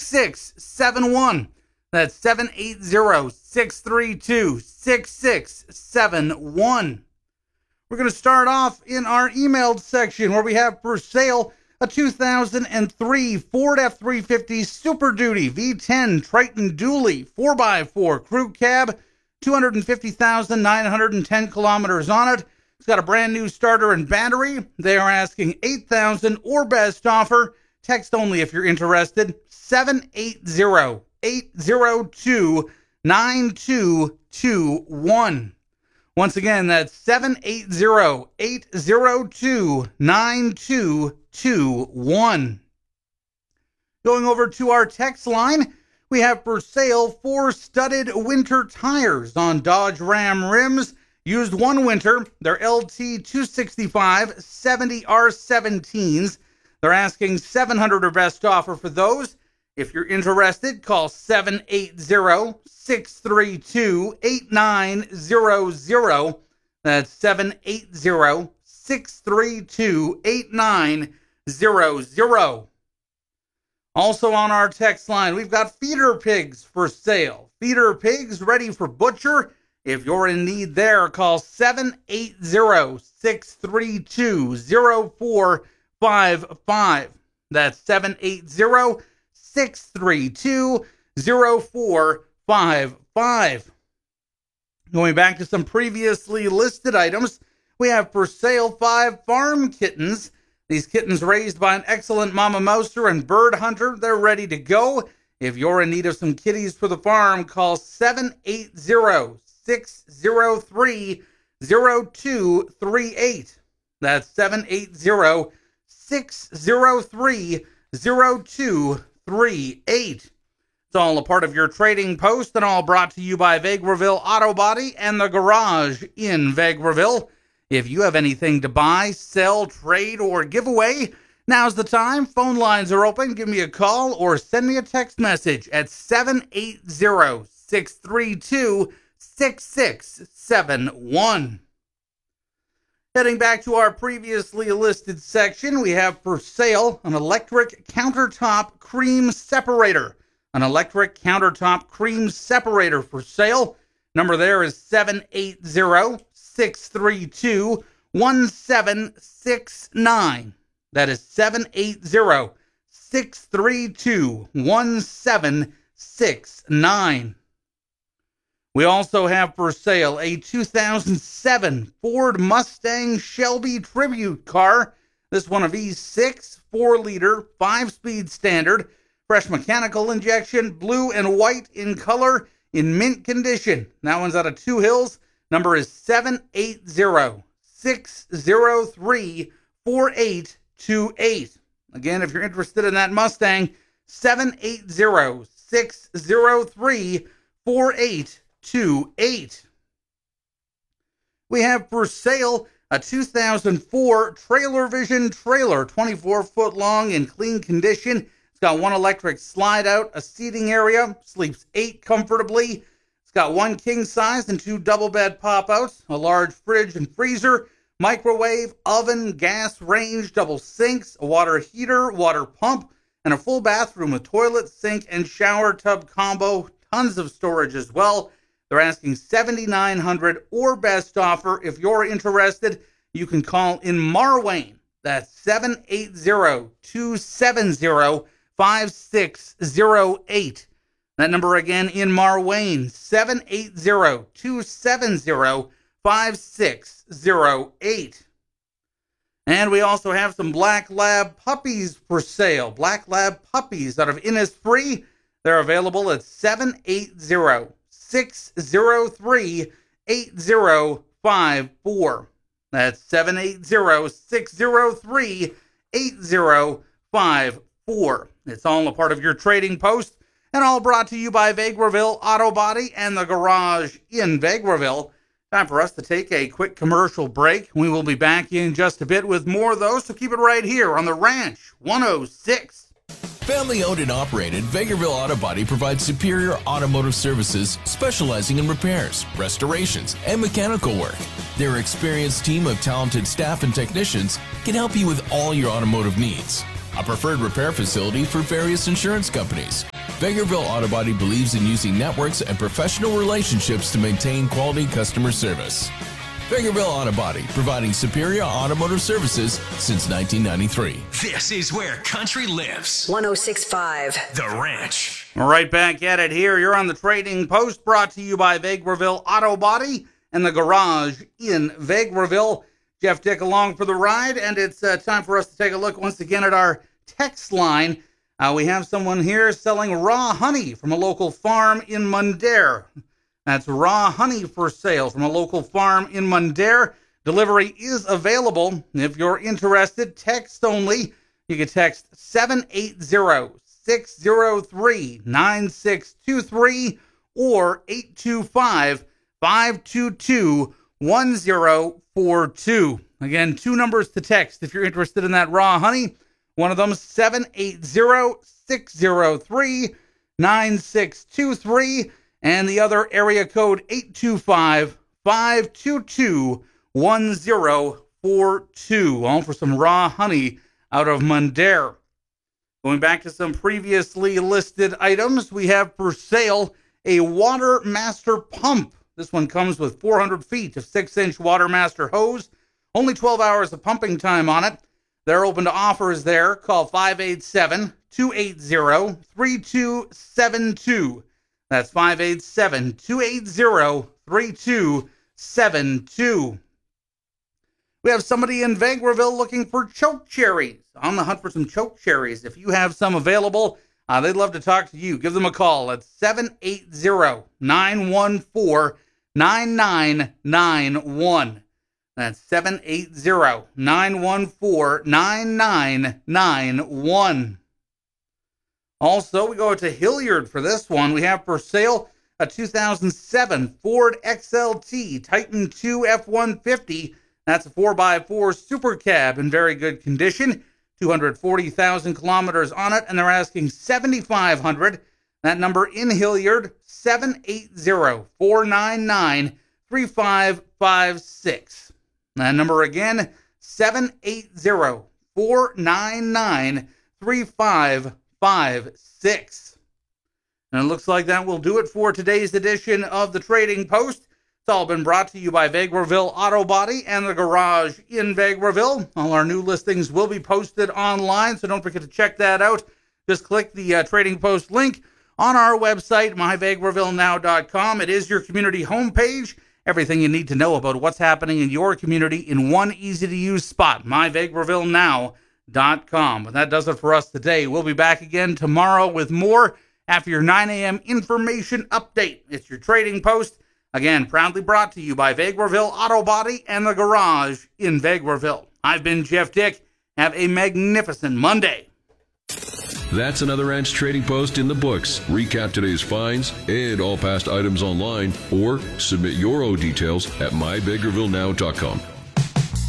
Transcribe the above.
6671. That's 780-632-6671. We're going to start off in our emailed section where we have for sale a 2003 Ford F-350 Super Duty V10 Triton Dually 4x4 crew cab, 250,910 kilometers on it. It's got a brand new starter and battery. They are asking $8,000 or best offer. Text only if you're interested. 780-802-9221. Once again, that's 780-802-9221. Going over to our text line, we have for sale 4 studded winter tires on Dodge Ram rims. Used one winter. They're LT 265 70R17s. They're asking $700 or best offer for those. If you're interested, call 780-632-8900. That's 780-632-8900. Also on our text line, we've got feeder pigs for sale. Feeder pigs ready for butcher. If you're in need there, call 780-632-0455. That's 780-632-0455. Going back to some previously listed items, we have for sale 5 farm kittens. These kittens raised by an excellent mama mouser and bird hunter. They're ready to go. If you're in need of some kitties for the farm, call 780-603-0238. That's 780-603-0238. It's all a part of your trading post and all brought to you by Vegreville Auto Body and the Garage in Vegreville. If you have anything to buy, sell, trade, or give away, now's the time. Phone lines are open. Give me a call or send me a text message at 780-632-6671. Heading back to our previously listed section, we have for sale an electric countertop cream separator. An electric countertop cream separator for sale. Number there is 780-632-1769. That is 780-632-1769. We also have for sale a 2007 Ford Mustang Shelby Tribute car. This one a V6, 4-liter, 5-speed standard, fresh mechanical injection, blue and white in color, in mint condition. That one's out of Two Hills. Number is 780-603-4828. Again, if you're interested in that Mustang, 780-603-4828. We have for sale a 2004 Trailer Vision trailer, 24-foot long in clean condition. It's got one electric slide out, a seating area, sleeps 8 comfortably. It's got 1 king size and 2 double bed pop-outs, a large fridge and freezer, microwave, oven, gas range, double sinks, a water heater, water pump, and a full bathroom with toilet, sink, and shower tub combo. Tons of storage as well. They're asking $7,900 or best offer. If you're interested, you can call in Marwayne. That's 780-270-5608. That number again in Marwayne, 780-270-5608. And we also have some Black Lab puppies for sale. Black Lab puppies out of Innisfree. They're available at 780-603-8054. That's 780-603-8054. It's all a part of your trading post and all brought to you by Vegreville Auto Body and the Garage in Vegreville. Time for us to take a quick commercial break. We will be back in just a bit with more of those, so keep it right here on the Ranch 106. Family owned and operated, Vegreville Auto Body provides superior automotive services specializing in repairs, restorations, and mechanical work. Their experienced team of talented staff and technicians can help you with all your automotive needs. a preferred repair facility for various insurance companies. Vegreville Auto Body believes in using networks and professional relationships to maintain quality customer service. Vegreville Auto Body, providing superior automotive services since 1993. This is where country lives. 106.5 The Ranch. Right back at it here. You're on the Trading Post, brought to you by Vegreville Auto Body and the Garage in Vegreville. Jeff Dick along for the ride, and it's time for us to take a look once again at our text line. We have someone here selling raw honey from a local farm in Mundare. That's raw honey for sale from a local farm in Mundare. Delivery is available. If you're interested, text only. You can text 780-603-9623 or 825-522-1042. Again, two numbers to text if you're interested in that raw honey. One of them, 780-603-9623. And the other, area code 825-522-1042. All for some raw honey out of Mundare. Going back to some previously listed items, we have for sale a Water Master pump. This one comes with 400 feet of 6-inch Water Master hose. Only 12 hours of pumping time on it. They're open to offers there. Call 587-280-3272. That's 587-280-3272. We have somebody in Vegreville looking for choke cherries. On the hunt for some choke cherries. If you have some available, they'd love to talk to you. Give them a call at 780-914-9991. That's 780-914-9991. Also, we go to Hilliard for this one. We have for sale a 2007 Ford XLT Titan II F-150. That's a 4x4 Super Cab in very good condition. 240,000 kilometers on it, and they're asking $7,500. That number in Hilliard, 780-499-3556. That number again, 780-499-3556. And it looks like that will do it for today's edition of the Trading Post. It's all been brought to you by Vegreville Auto Body and the Garage in Vegreville. All our new listings will be posted online, so don't forget to check that out. Just click the Trading Post link on our website, myvegrevillenow.com. It is your community homepage. Everything you need to know about what's happening in your community in one easy-to-use spot, myvegrevillenow.com. But that does it for us today. We'll be back again tomorrow with more after your 9 a.m. information update. It's your Trading Post. Again, proudly brought to you by Vegreville Auto Body and the Garage in Vegreville. I've been Jeff Dick. Have a magnificent Monday. That's another Ranch Trading Post in the books. Recap today's finds and all past items online, or submit your own details at myvegrevillenow.com.